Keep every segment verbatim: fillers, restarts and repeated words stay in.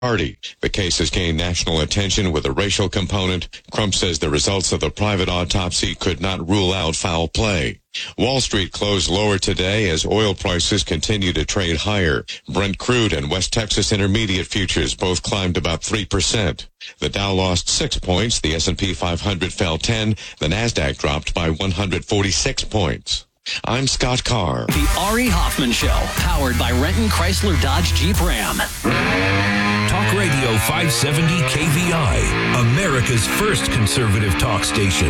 Party. The case has gained national attention with a racial component. Crump says the results of the private autopsy could not rule out foul play. Wall Street closed lower today as oil prices continue to trade higher. Brent crude and West Texas Intermediate futures both climbed about three percent. The Dow lost six points. The S and P five hundred fell ten. The NASDAQ dropped by one hundred forty-six points. I'm Scott Carr. The Ari Hoffman Show, powered by Renton Chrysler Dodge Jeep Ram. Talk Radio five seventy K V I, America's first conservative talk station.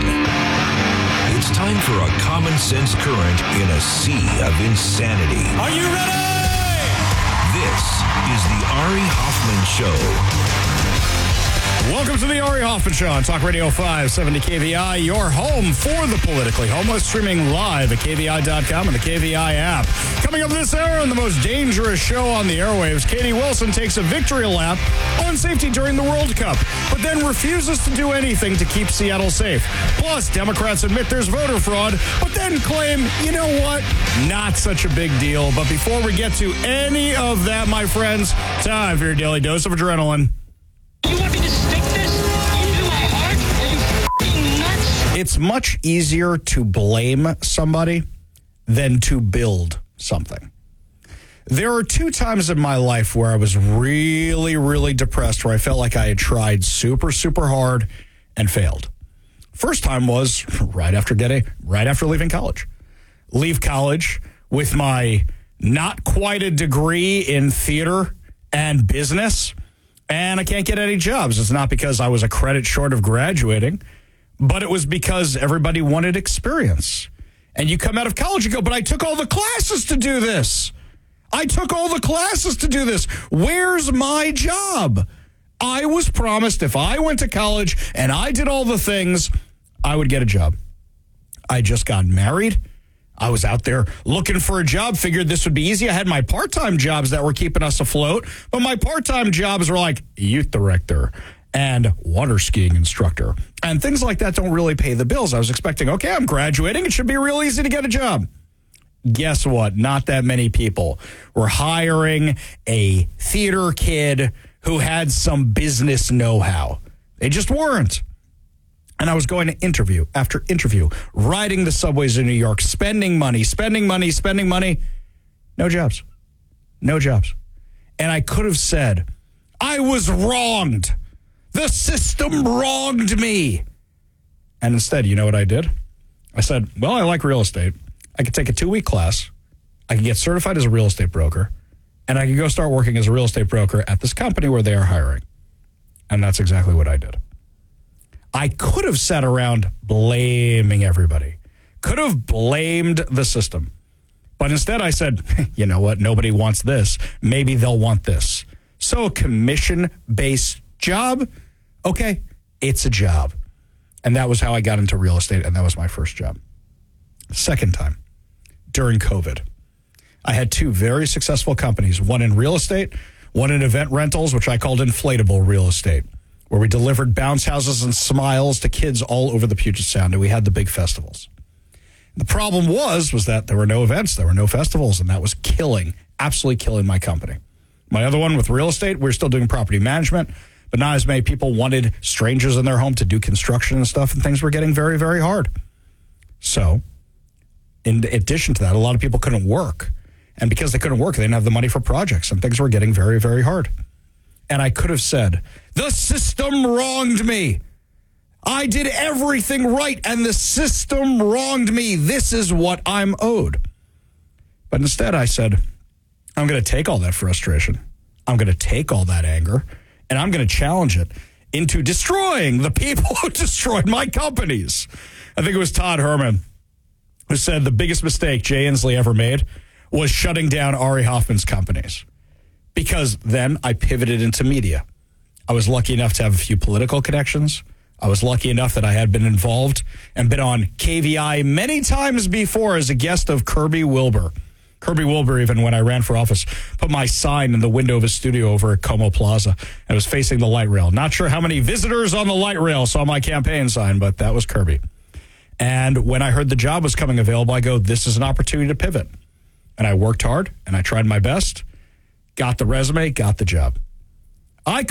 It's time for a common sense current in a sea of insanity. Are you ready? This is the Ari Hoffman Show. Welcome to the Ari Hoffman Show on Talk Radio five seventy K V I, your home for the politically homeless, streaming live at K V I dot com and the K V I app. Coming up this hour on the most dangerous show on the airwaves, Katie Wilson takes a victory lap on safety during the World Cup, but then refuses to do anything to keep Seattle safe. Plus, Democrats admit there's voter fraud, but then claim, you know what, not such a big deal. But before we get to any of that, my friends, time for your daily dose of adrenaline. You want me to stick this into my heart? Are you f***ing nuts? It's much easier to blame somebody than to build something. There are two times in my life where I was really, really depressed, where I felt like I had tried super, super hard and failed. First time was right after getting, right after leaving college. Leave college with my not quite a degree in theater and business, and I can't get any jobs. It's not because I was a credit short of graduating, but it was because everybody wanted experience. And you come out of college and go, but I took all the classes to do this. I took all the classes to do this. Where's my job? I was promised if I went to college and I did all the things, I would get a job. I just got married. I was out there looking for a job, figured this would be easy. I had my part-time jobs that were keeping us afloat, but my part-time jobs were like youth director and water skiing instructor. And things like that don't really pay the bills. I was expecting, okay, I'm graduating. It should be real easy to get a job. Guess what? Not that many people were hiring a theater kid who had some business know-how. They just weren't. And I was going to interview after interview, riding the subways in New York, spending money, spending money, spending money. No jobs. No jobs. And I could have said, I was wronged. The system wronged me. And instead, you know what I did? I said, well, I like real estate. I could take a two-week class. I could get certified as a real estate broker. And I could go start working as a real estate broker at this company where they are hiring. And that's exactly what I did. I could have sat around blaming everybody, could have blamed the system. But instead I said, you know what? Nobody wants this. Maybe they'll want this. So a commission-based job, okay, it's a job. And that was how I got into real estate, and that was my first job. Second time, during COVID, I had two very successful companies, one in real estate, one in event rentals, which I called inflatable real estate, where we delivered bounce houses and smiles to kids all over the Puget Sound, and we had the big festivals. The problem was, was that there were no events, there were no festivals, and that was killing, absolutely killing my company. My other one with real estate, we we're still doing property management, but not as many people wanted strangers in their home to do construction and stuff, and things were getting very, very hard. So, in addition to that, a lot of people couldn't work. And because they couldn't work, they didn't have the money for projects, and things were getting very, very hard. And I could have said, the system wronged me. I did everything right, and the system wronged me. This is what I'm owed. But instead, I said, I'm going to take all that frustration. I'm going to take all that anger, and I'm going to challenge it into destroying the people who destroyed my companies. I think it was Todd Herman who said the biggest mistake Jay Inslee ever made was shutting down Ari Hoffman's companies. Because then I pivoted into media. I was lucky enough to have a few political connections. I was lucky enough that I had been involved and been on K V I many times before as a guest of Kirby Wilbur. Kirby Wilbur, even when I ran for office, put my sign in the window of his studio over at Como Plaza. I was facing the light rail. Not sure how many visitors on the light rail saw my campaign sign, but that was Kirby. And when I heard the job was coming available, I go, this is an opportunity to pivot. And I worked hard, and I tried my best, got the resume, got the job. I